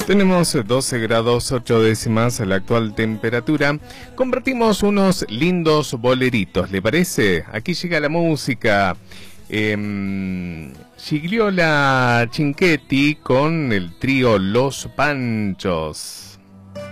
Tenemos 12 grados 8 décimas la actual temperatura. Compartimos unos lindos boleritos, ¿le parece? Aquí llega la música. Gigliola Cinquetti con el trío Los Panchos.